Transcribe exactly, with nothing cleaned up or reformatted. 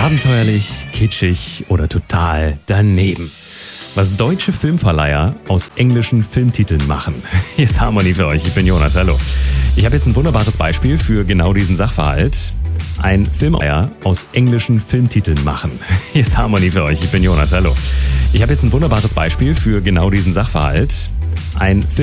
Abenteuerlich, kitschig oder total daneben. Was deutsche Filmverleiher aus englischen Filmtiteln machen. Hier ist Harmony für euch. Ich bin Jonas. Hallo. Ich habe jetzt ein wunderbares Beispiel für genau diesen Sachverhalt. Ein Filmverleiher aus englischen Filmtiteln machen. Hier ist Harmony für euch. Ich bin Jonas. Hallo. Ich habe jetzt ein wunderbares Beispiel für genau diesen Sachverhalt. Ein Film